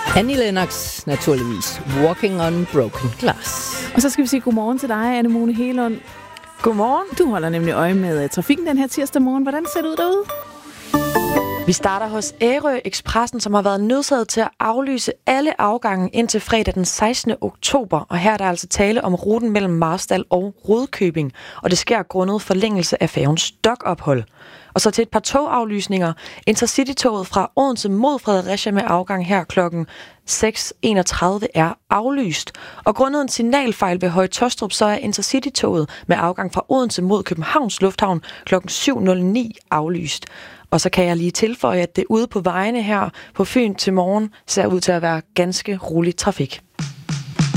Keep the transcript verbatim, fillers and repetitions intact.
Annie Lennox, naturligvis. Walking on Broken Glass. Og så skal vi sige godmorgen til dig, Anne-Mone Helund. Godmorgen. Du holder nemlig øje med trafikken den her tirsdag morgen. Hvordan ser det ud derude? Vi starter hos Ærø Expressen, som har været nødsaget til at aflyse alle afgange indtil fredag den sekstende oktober. Og her er der altså tale om ruten mellem Marstal og Rudkøbing. Og det sker grundet forlængelse af færgens dokophold. Og så til et par togaflysninger. Intercity-toget fra Odense mod Fredericia med afgang her klokken seks enogtredive er aflyst. Og grundet en signalfejl ved Høje Taastrup, så er Intercity-toget med afgang fra Odense mod Københavns Lufthavn klokken syv nul ni aflyst. Og så kan jeg lige tilføje, at det ude på vejene her på Fyn til morgen ser ud til at være ganske rolig trafik.